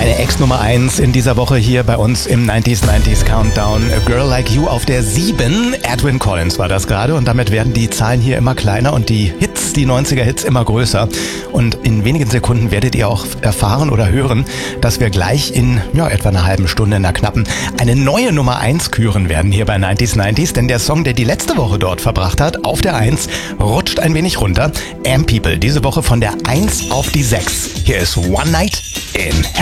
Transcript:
Eine Ex-Nummer 1 in dieser Woche hier bei uns im 90s Countdown. A Girl Like You auf der 7. Edwyn Collins war das gerade und damit werden die Zahlen hier immer kleiner und die Hits, die 90er-Hits immer größer. Und in wenigen Sekunden werdet ihr auch erfahren oder hören, dass wir gleich in etwa einer halben Stunde, in einer knappen, eine neue Nummer 1 küren werden hier bei 90s, denn der Song, der die letzte Woche dort verbracht hat, auf der 1, rutscht ein wenig runter. Am People, diese Woche von der 1 auf die 6. Hier ist One Night in